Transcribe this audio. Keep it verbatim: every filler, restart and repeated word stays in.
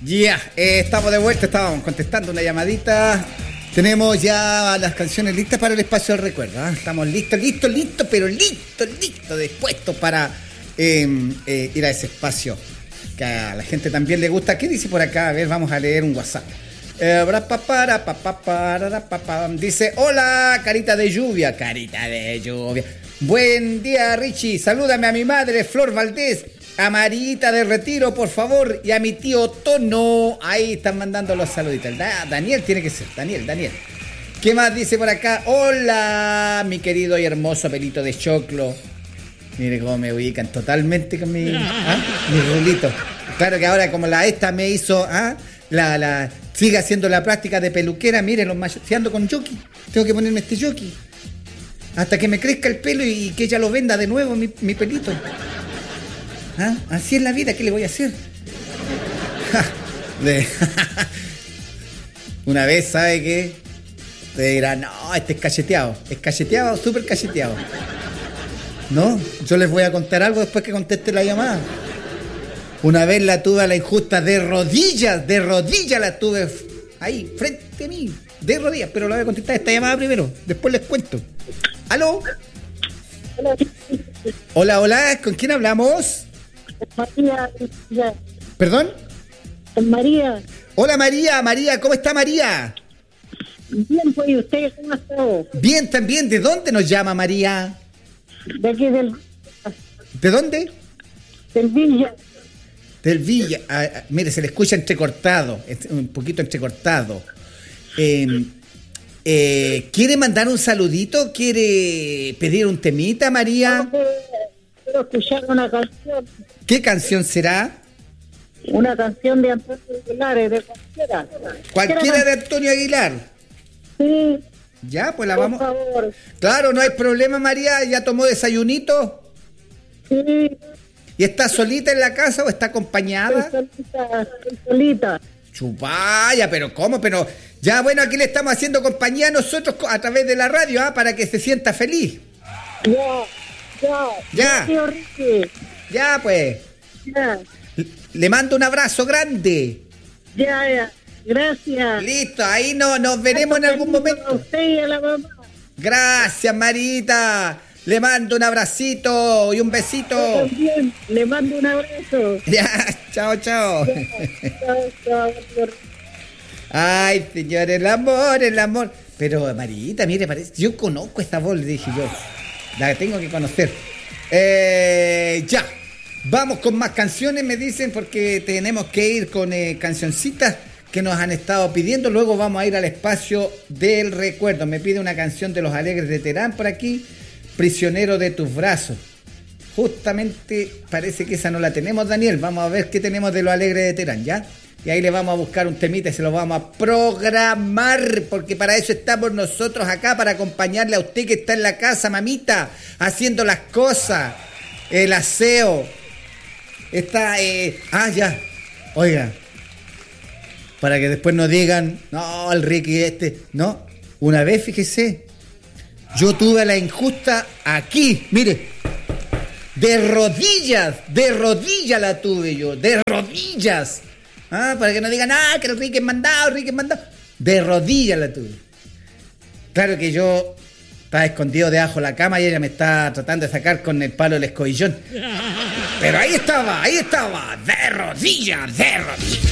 Ya, yeah, eh, estamos de vuelta, estábamos contestando una llamadita. Tenemos ya las canciones listas para el espacio del recuerdo, ¿eh? Estamos listos, listos, listos, pero listos, listos, dispuestos para eh, eh, ir a ese espacio que a la gente también le gusta. ¿Qué dice por acá? A ver, vamos a leer un WhatsApp. Eh, dice, hola, carita de lluvia, carita de lluvia. Buen día, Richie. Salúdame a mi madre, Flor Valdés, a Marita de Retiro, por favor, y a mi tío Tono. Ahí están mandando los saluditos. Da, Daniel tiene que ser, Daniel, Daniel. ¿Qué más dice por acá? Hola, mi querido y hermoso pelito de choclo. Mire cómo me ubican totalmente con mi, ¿ah? mi rulito. Claro que ahora como la esta me hizo, ¿ah? la, la sigue haciendo la práctica de peluquera. Miren, los mayos, si ando con jockey, tengo que ponerme este jockey hasta que me crezca el pelo y que ella lo venda de nuevo, mi, mi pelito. ¿Ah? Así es la vida, ¿qué le voy a hacer? De... Una vez, ¿sabe qué? Te dirá, no, este es cacheteado. Es cacheteado, súper cacheteado. No, yo les voy a contar algo después que conteste la llamada. Una vez la tuve a la injusta de rodillas, de rodillas la tuve ahí, frente a mí, de rodillas. Pero la voy a contestar esta llamada primero, después les cuento. ¿Aló? Hola, hola, ¿con quién hablamos? María. ¿Perdón? María. Hola María, María, ¿cómo está María? Bien, pues, ¿y usted cómo está? Bien, también. ¿De dónde nos llama María? De aquí del... ¿De dónde? Del Villa. Del Villa. Ah, ah, mire, se le escucha entrecortado, un poquito entrecortado. Eh, eh, ¿Quiere mandar un saludito? ¿Quiere pedir un temita, María? Quiero escuchar una canción. ¿Qué canción será? Una canción de Antonio Aguilar, de cualquiera. ¿Cualquiera de Antonio Aguilar? Sí. Ya, pues la por vamos. Favor. Claro, no hay problema, María. ¿Ya tomó desayunito? Sí. ¿Y está solita en la casa o está acompañada? Estoy solita, estoy solita. Chupaya, pero ¿cómo? Pero ya, bueno, aquí le estamos haciendo compañía a nosotros a través de la radio, ¿ah? Para que se sienta feliz. Ya, ya. Ya. Tío Ricky. Ya, pues. Ya. Le mando un abrazo grande. Ya, ya. Gracias. Listo, ahí no, nos veremos en algún momento. A usted y a la mamá. Gracias, Marita. Le mando un abracito y un besito. Yo también. Le mando un abrazo. Ya, chao, chao. Ya. Chao, chao. Ay, señor, el amor, el amor. Pero, Marita, mire, parece, yo conozco esta voz, le dije yo. La tengo que conocer. Eh, ya. Vamos con más canciones, me dicen, porque tenemos que ir con eh, cancioncitas que nos han estado pidiendo. Luego vamos a ir al espacio del recuerdo. Me pide una canción de Los Alegres de Terán por aquí, Prisionero de tus brazos. Justamente parece que esa no la tenemos, Daniel. Vamos a ver qué tenemos de Los Alegres de Terán, ¿ya? Y ahí le vamos a buscar un temita y se lo vamos a programar, porque para eso estamos nosotros acá, para acompañarle a usted que está en la casa, mamita, haciendo las cosas, el aseo. Está, eh... ah, ya, oiga, para que después no digan, no, el Ricky este, no, una vez, fíjese, yo tuve la injusta aquí, mire, de rodillas, de rodillas la tuve yo, de rodillas, ah, para que no digan, ah, que el Ricky es mandado, el Ricky es mandado, de rodillas la tuve. Claro que yo estaba escondido debajo de la cama y ella me está tratando de sacar con el palo del escobillón. Pero ahí estaba, ahí estaba, de rodillas, de rodillas.